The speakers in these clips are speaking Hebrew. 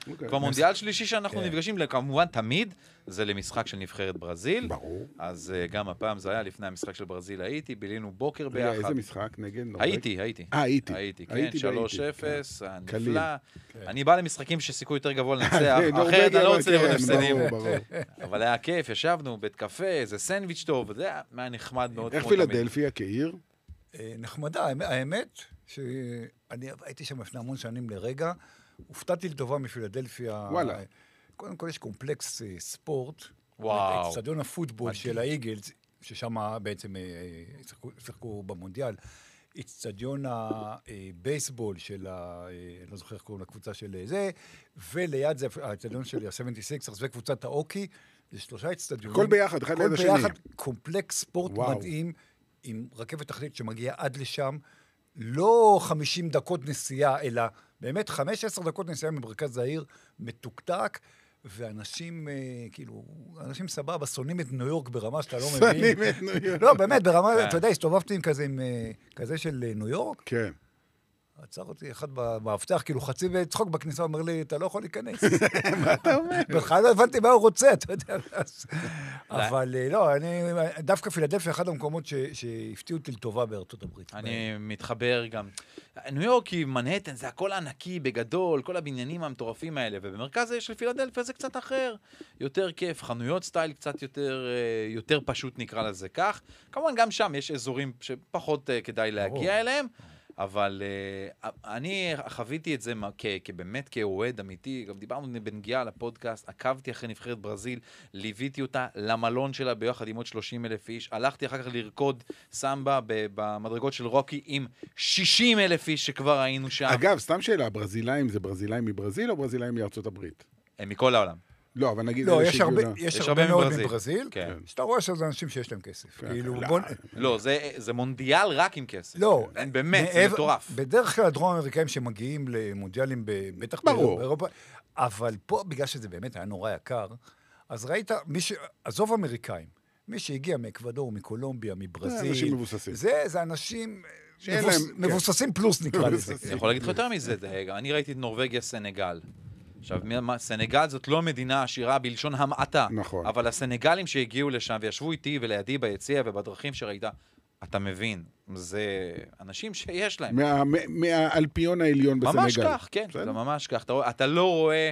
כבר מונדיאל שלישי שאנחנו נפגשים, כמובן תמיד, זה למשחק של נבחרת ברזיל. ברור. אז גם הפעם זה היה לפני המשחק של ברזיל, הייתי, בילינו בוקר ביחד. איזה משחק? נגד? הייתי. הייתי, כן, 3-0, נפלא. אני בא למשחקים שסיכוי יותר גבוה לנצח, אחרת אני לא רוצה לראות הפסדים. אבל היה כיף, ישבנו, בית קפה, איזה סנדוויץ' טוב, זה היה נחמד מאוד. איך פילדלפיה כעיר? נחמדה, האמת שאני הייתי שם לפני המון שנים לרגע, הופתעתי לטובה מפילדלפיה. וואלה. קודם כל יש קומפלקס ספורט, וואו. אצטדיון הפוטבול של האיגלס, ששם בעצם שיחקו במונדיאל, אצטדיון הבייסבול של, לא זוכר איך קוראים לקבוצה של זה, וליד זה האצטדיון של ה-76, וקבוצת האוקי, זה 3 אצטדיונים. הכל ביחד, אחד ליד השני. כל ביחד, קומפלקס ספורט מדהים, עם רכבת תחתית שמגיעה עד לשם, לא 50 דקות נסיעה, אלא באמת 15 דקות נסיעה ממרכז העיר, מתוקתק, ואנשים, כאילו, אנשים סבבה, שונאים את ניו יורק ברמה שאתה לא מבין. שונאים את ניו יורק. לא, באמת, ברמה, אתה יודע, הסתובבתי עם כזה של ניו יורק. כן. עצר אותי אחד במאבטח, כאילו חצי בצחוק בכניסה, אומר לי, אתה לא יכול להיכנס. מה אתה אומר? בכלל לא הבנתי מה הוא רוצה, אתה יודע. אבל לא, דווקא פילדלפיה, אחד המקומות שהפתיעו אותי לטובה בארצות הברית. אני מתחבר גם. ניו יורק היא מנהטן, זה הכל ענקי, בגדול, כל הבניינים המטורפים האלה, ובמרכז של פילדלפיה זה קצת אחר. יותר כיף, חנויות סטייל קצת יותר פשוט נקרא לזה כך. כמובן גם שם יש אזורים שפחות כדאי להגיע אליהם. אבל אני חוויתי את זה באמת כאוהד אמיתי, גם דיברנו בנגיעה לפודקאסט, עקבתי אחרי נבחרת ברזיל, ליוויתי אותה למלון שלה ביחד עם עוד 30,000 איש, הלכתי אחר כך לרקוד סמבה במדרגות של רוקי עם 60,000 איש שכבר היינו שם. אגב, סתם שאלה, ברזילאים זה ברזילאים מברזיל או ברזילאים מארצות הברית? הם מכל העולם. לא, אבל נגיד... לא, יש הרבה מאוד מברזיל, כן. שאתה רואה שזה אנשים שיש להם כסף. לא, זה מונדיאל רק עם כסף. לא. באמת, זה מטורף. בדרך כלל הדרום האמריקאים שמגיעים למונדיאלים בטח באירופה, אבל פה, בגלל שזה באמת היה נורא יקר, אז ראית, עזוב אמריקאים, מי שהגיע מאקוודור, מקולומביה, מברזיל, אנשים מבוססים. זה אנשים מבוססים פלוס נקרא לזה. אני יכול להגיד לך יותר מזה, אני ראיתי את נורווגיה סנגל. עכשיו, סנגל זאת לא מדינה עשירה בלשון המעטה. נכון. אבל הסנגלים שהגיעו לשם וישבו איתי ולידי ביציע ובדרכים שראית, אתה מבין, זה אנשים שיש להם. מהאלפיון העליון בסנגל. ממש כך, כן, זה ממש כך. אתה לא רואה,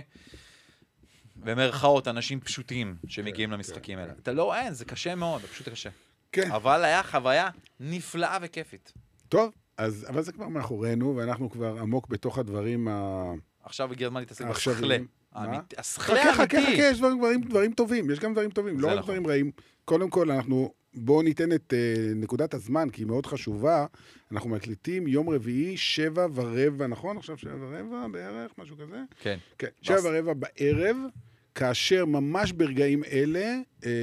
במרכאות, אנשים פשוטים שמגיעים למשחקים האלה. אתה לא רואה, זה קשה מאוד, זה פשוט קשה. כן. אבל היה חוויה נפלאה וכיפית. טוב, אבל זה כבר מאחורינו, ואנחנו כבר עמוק בתוך הדברים עכשיו הגיע הזמן להתעסק בסכלה. הסכלה חכה, האמיתי. יש דברים טובים, יש גם דברים טובים, לא רק דברים רעים. קודם כל, בואו ניתן את נקודת הזמן, כי היא מאוד חשובה. אנחנו מקליטים יום רביעי, 7:15, נכון? עכשיו 7:15 בערך, משהו כזה? כן. 7:15 בערב, כאשר ממש ברגעים אלה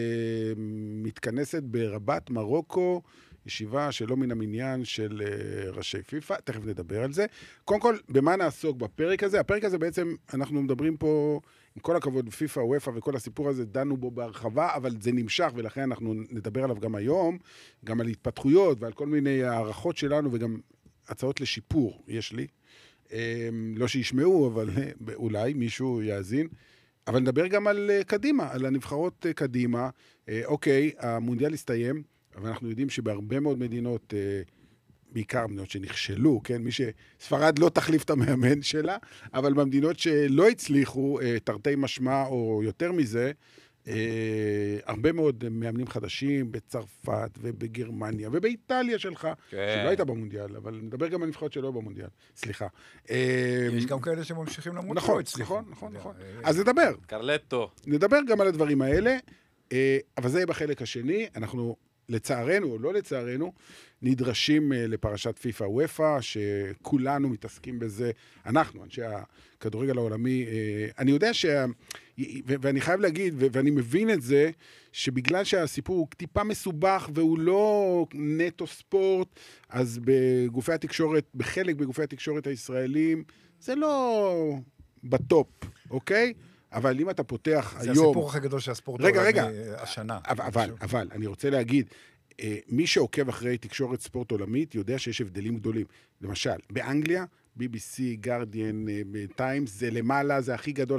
מתכנסת ברבת מרוקו, ישיבה שלא מן המניין של ראשי פיפה, תכף נדבר על זה. קודם כל, במה נעסוק בפרק הזה? הפרק הזה בעצם, אנחנו מדברים פה, עם כל הכבוד, פיפה, וופא וכל הסיפור הזה, דנו בו בהרחבה, אבל זה נמשך, ולכן אנחנו נדבר עליו גם היום, גם על התפתחויות ועל כל מיני הערכות שלנו, וגם הצעות לשיפור, יש לי. לא שישמעו, אבל אולי מישהו יאזין. אבל נדבר גם על קדימה, על הנבחרות קדימה. אוקיי, המונדיאל הסתיים, אבל אנחנו יודעים שבהרבה מאוד מדינות, בעיקר מדינות שנכשלו, כן? ספרד לא תחליף את המאמן שלה, אבל במדינות שלא הצליחו, תרתי משמע או יותר מזה, הרבה מאוד מאמנים חדשים בצרפת ובגרמניה ובאיטליה שלך, שלא הייתה במונדיאל, אבל נדבר גם על נבחרות שלא במונדיאל. סליחה. יש גם כאלה שממשיכים למות. נכון. אז נדבר. קרלטו. נדבר גם על הדברים האלה, אבל זה יהיה בחלק השני. אנחנו לצערנו או לא לצערנו, נדרשים לפרשת פיפה וופא, שכולנו מתעסקים בזה, אנחנו, אנשי הכדורגל העולמי, אני יודע ואני חייב להגיד, ואני מבין את זה, שבגלל שהסיפור הוא טיפה מסובך, והוא לא נטו ספורט, אז בגופי התקשורת, בחלק בגופי התקשורת הישראלים, זה לא בטופ, אוקיי? אבל אם אתה פותח היום... זה הסיפור הכי גדול שהספורט העולמי השנה. אבל אני רוצה להגיד, מי שעוקב אחרי תקשורת ספורט עולמית יודע שיש הבדלים גדולים. למשל, באנגליה, BBC, גרדיאן, טיימס, זה למעלה, זה הכי גדול,